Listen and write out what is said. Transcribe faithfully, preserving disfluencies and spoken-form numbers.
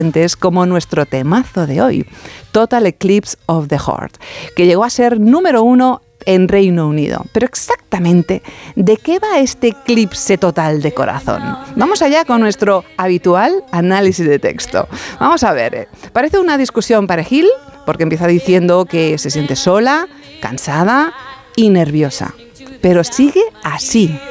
como nuestro temazo de hoy, Total Eclipse of the Heart, que llegó a ser número uno en Reino Unido. Pero exactamente, ¿de qué va este eclipse total de corazón? Vamos allá con nuestro habitual análisis de texto. Vamos a ver, parece una discusión parejil, porque empieza diciendo que se siente sola, cansada y nerviosa. Pero sigue así.